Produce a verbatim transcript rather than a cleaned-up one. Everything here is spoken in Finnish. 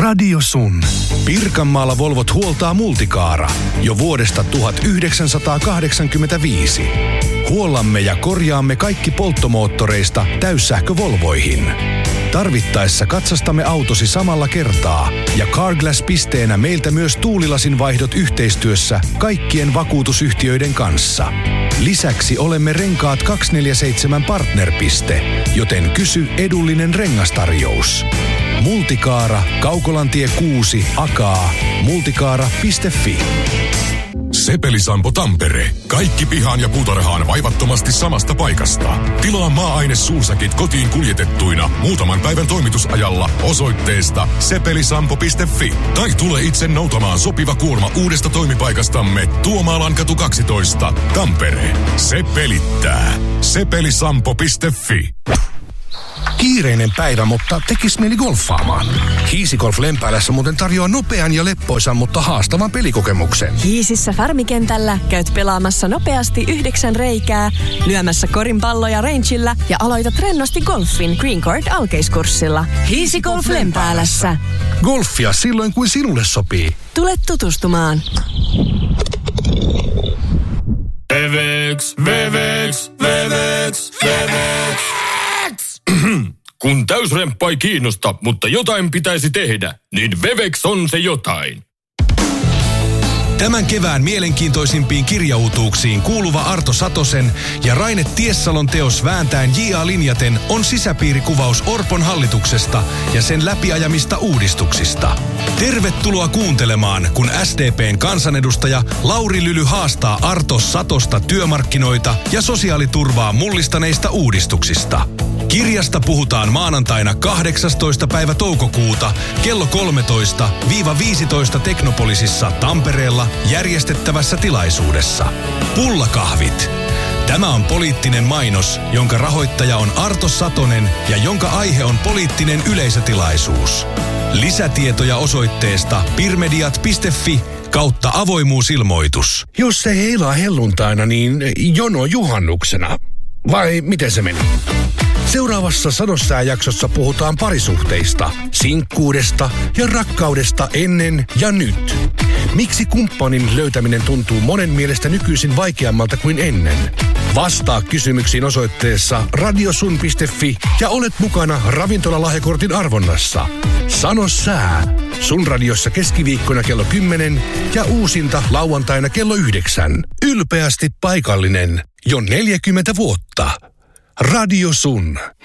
Radio Sun. Pirkanmaalla Volvot huoltaa Multicaara jo vuodesta tuhatyhdeksänsataakahdeksankymmentäviisi. Huollamme ja korjaamme kaikki polttomoottoreista täyssähkövolvoihin. Tarvittaessa katsastamme autosi samalla kertaa ja Carglass-pisteenä meiltä myös tuulilasin vaihdot yhteistyössä kaikkien vakuutusyhtiöiden kanssa. Lisäksi olemme Renkaat kaksikymmentäneljä seitsemän partnerpiste, joten kysy edullinen rengastarjous. Multicaara, Kaukolantie kuusi, Akaa, multicaara piste fi. Sepelisampo Tampere. Kaikki pihaan ja puutarhaan vaivattomasti samasta paikasta. Tilaa maa-aine suusäkit kotiin kuljetettuina muutaman päivän toimitusajalla osoitteesta sepelisampo piste fi. Tai tule itse noutamaan sopiva kuorma uudesta toimipaikastamme Tuomaallankatu kaksitoista, Tampere. Se pelittää. sepelisampo piste fi. Kiireinen päivä, mutta tekis mieli golfaamaan. Hiisigolf Lempäälässä muuten tarjoaa nopean ja leppoisan, mutta haastavan pelikokemuksen. Hiisissä Farmikentällä käyt pelaamassa nopeasti yhdeksän reikää, lyömässä korinpalloja rangeillä ja aloitat rennosti golfin Green Court alkeiskurssilla. Hiisigolf Lempäälässä. Golfia silloin, kuin sinulle sopii. Tule tutustumaan. Wevex, Wevex, Wevex, Wevex. Kun täysremppa ei kiinnosta, mutta jotain pitäisi tehdä, niin Wevex on se jotain. Tämän kevään mielenkiintoisimpiin kirjautuuksiin kuuluva Arto Satosen ja Raine Tiessalon teos Vääntäen J A linjaten on sisäpiirikuvaus Orpon hallituksesta ja sen läpiajamista uudistuksista. Tervetuloa kuuntelemaan, kun S D P:n kansanedustaja Lauri Lyly haastaa Arto Satosta työmarkkinoita ja sosiaaliturvaa mullistaneista uudistuksista. Kirjasta puhutaan maanantaina kahdeksastoista päivä toukokuuta kello kolmetoista viisitoista Teknopolisissa Tampereella järjestettävässä tilaisuudessa. Pullakahvit. Tämä on poliittinen mainos, jonka rahoittaja on Arto Satonen ja jonka aihe on poliittinen yleisötilaisuus. Lisätietoja osoitteesta pirmediat piste fi kautta avoimuusilmoitus. Jos se heilaa helluntaina, niin jono juhannuksena. Vai miten se meni? Seuraavassa Sanossää-jaksossa puhutaan parisuhteista, sinkkuudesta ja rakkaudesta ennen ja nyt. Miksi kumppanin löytäminen tuntuu monen mielestä nykyisin vaikeammalta kuin ennen? Vastaa kysymyksiin osoitteessa radiosun piste fi ja olet mukana ravintolalahjakortin arvonnassa. Sano sää. Sun radiossa keskiviikkona kello kymmenen ja uusinta lauantaina kello yhdeksän. Ylpeästi paikallinen. Jo neljäkymmentä vuotta. Radio Sun.